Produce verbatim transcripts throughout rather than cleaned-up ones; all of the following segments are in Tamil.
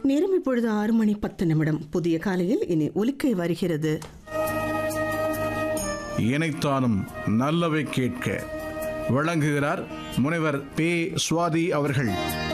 நேரம் இப்பொழுது ஆறு மணி பத்து நிமிடம். புதிய காலையில் இனி ஒலிக்கை வருகிறது. இணைத்தானும் நல்லவை கேட்க வழங்குகிறார் முனைவர் பே சுவாதி அவர்கள்.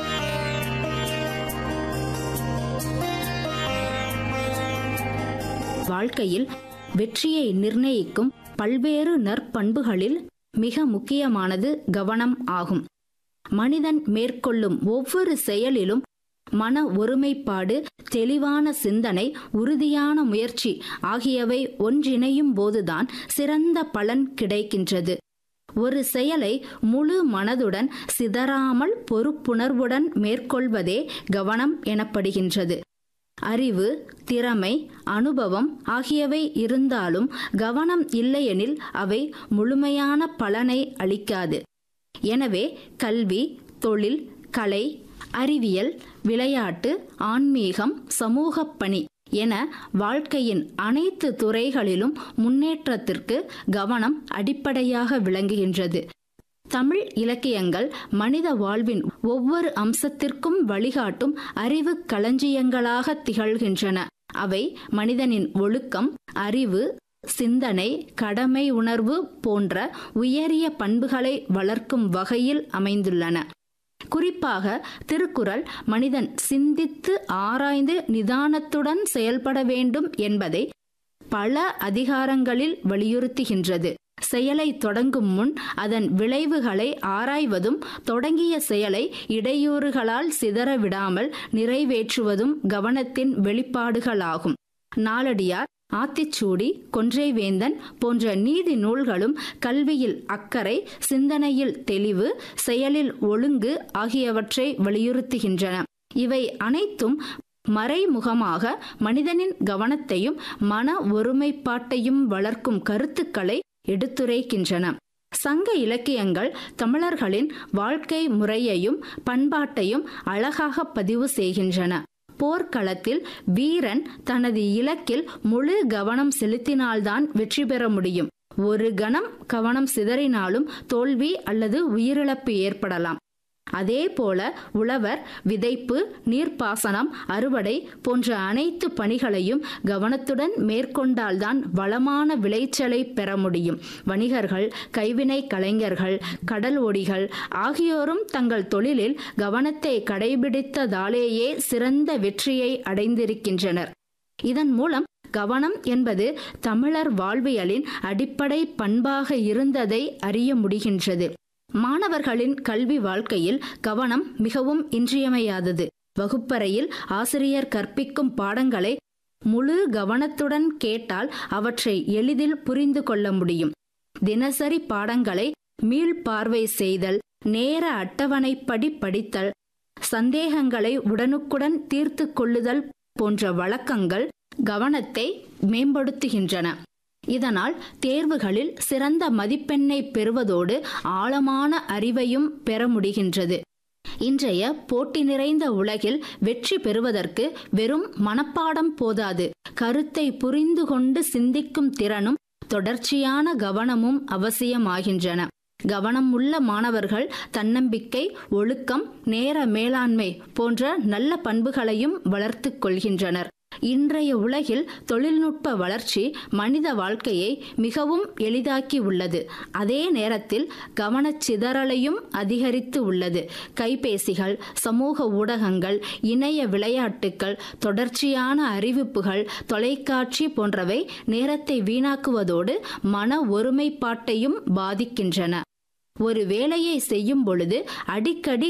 வாழ்க்கையில் வெற்றியை நிர்ணயிக்கும் பல்வேறு நற்பண்புகளில் மிக முக்கியமானது கவனம் ஆகும். மனிதன் மேற்கொள்ளும் ஒவ்வொரு செயலிலும் மன ஒருமைப்பாடு, தெளிவான சிந்தனை, உறுதியான முயற்சி ஆகியவை ஒன்றிணையும் போதுதான் சிறந்த பலன் கிடைக்கின்றது. ஒரு செயலை முழு மனதுடன் சிதறாமல் பொறுப்புணர்வுடன் மேற்கொள்வதே கவனம் எனப்படுகின்றது. அறிவு, திறமை, அனுபவம் ஆகியவை இருந்தாலும் கவனம் இல்லையெனில் அவை முழுமையான பலனை அளிக்காது. எனவே கல்வி, தொழில், கலை, அறிவியல், விளையாட்டு, ஆன்மீகம், சமூகப் பணி என வாழ்க்கையின் அனைத்து துறைகளிலும் முன்னேற்றத்திற்கு கவனம் அடிப்படையாக விளங்குகின்றது. தமிழ் இலக்கியங்கள் மனித வாழ்வின் ஒவ்வொரு அம்சத்திற்கும் வழிகாட்டும் அறிவு களஞ்சியங்களாக திகழ்கின்றன. அவை மனிதனின் ஒழுக்கம், அறிவு, சிந்தனை, கடமை உணர்வு போன்ற உயரிய பண்புகளை வளர்க்கும் வகையில் அமைந்துள்ளன. குறிப்பாக திருக்குறள் மனிதன் சிந்தித்து ஆராய்ந்து நிதானத்துடன் செயல்பட வேண்டும் என்பதை பல அதிகாரங்களில் வலியுறுத்துகின்றது. செயலை தொடங்கும் முன் அதன் விளைவுகளை ஆராய்வதும், தொடங்கிய செயலை இடையூறுகளால் சிதறவிடாமல் நிறைவேற்றுவதும் கவனத்தின் வெளிப்பாடுகளாகும். நாலடியார், ஆத்திச்சூடி, கொன்றைவேந்தன் போன்ற நீதி நூல்களும் கல்வியில் அக்கறை, சிந்தனையில் தெளிவு, செயலில் ஒழுங்கு ஆகியவற்றை வலியுறுத்துகின்றன. இவை அனைத்தும் மறைமுகமாக மனிதனின் கவனத்தையும் மன ஒருமைப்பாட்டையும் வளர்க்கும் கருத்துக்களை எடுத்துரைக்கின்றன. சங்க இலக்கியங்கள் தமிழர்களின் வாழ்க்கை முறையையும் பண்பாட்டையும் அழகாக பதிவு செய்கின்றன. போர்க்களத்தில் வீரன் தனது இலக்கில் முழு கவனம் செலுத்தினால்தான் வெற்றி பெற முடியும். ஒரு கணம் கவனம் சிதறினாலும் தோல்வி அல்லது உயிரிழப்பு ஏற்படலாம். அதே போல உழவர் விதைப்பு, நீர்ப்பாசனம், அறுவடை போன்ற அனைத்து பணிகளையும் கவனத்துடன் மேற்கொண்டால்தான் வளமான விளைச்சலை பெற முடியும். வணிகர்கள், கைவினை கலைஞர்கள், கடல் ஓடிகள் ஆகியோரும் தங்கள் தொழிலில் கவனத்தை கடைபிடித்ததாலேயே சிறந்த வெற்றியை அடைந்திருக்கின்றனர். இதன் மூலம் கவனம் என்பது தமிழர் வாழ்வியலின் அடிப்படை பண்பாக இருந்ததை அறிய முடிகின்றது. மாணவர்களின் கல்வி வாழ்க்கையில் கவனம் மிகவும் இன்றியமையாதது. வகுப்பறையில் ஆசிரியர் கற்பிக்கும் பாடங்களை முழு கவனத்துடன் கேட்டால் அவற்றை எளிதில் புரிந்து கொள்ள முடியும். தினசரி பாடங்களை மீள்பார்வை செய்தல், நேர அட்டவணைப்படி படித்தல், சந்தேகங்களை உடனுக்குடன் தீர்த்து கொள்ளுதல் போன்ற வழக்கங்கள் கவனத்தை மேம்படுத்துகின்றன. இதனால் தேர்வுகளில் சிறந்த மதிப்பெண்ணை பெறுவதோடு ஆழமான அறிவையும் பெற முடிகின்றது. இன்றைய போட்டி நிறைந்த உலகில் வெற்றி பெறுவதற்கு வெறும் மனப்பாடம் போதாது. கருத்தை புரிந்து கொண்டு சிந்திக்கும் திறனும் தொடர்ச்சியான கவனமும் அவசியமாகின்றன. கவனம் உள்ள மாணவர்கள் தன்னம்பிக்கை, ஒழுக்கம், நேர மேலாண்மை போன்ற நல்ல பண்புகளையும் வளர்த்து கொள்கின்றனர். இன்றைய உலகில் தொழில்நுட்ப வளர்ச்சி மனித வாழ்க்கையை மிகவும் எளிதாக்கி உள்ளது. அதே நேரத்தில் கவனச்சிதறலையும் அதிகரித்து உள்ளது. கைபேசிகள், சமூக ஊடகங்கள், இணைய விளையாட்டுக்கள், தொடர்ச்சியான அறிவிப்புகள், தொலைக்காட்சி போன்றவை நேரத்தை வீணாக்குவதோடு மன ஒருமைப்பாட்டையும் பாதிக்கின்றன. ஒரு வேலையை செய்யும் பொழுது அடிக்கடி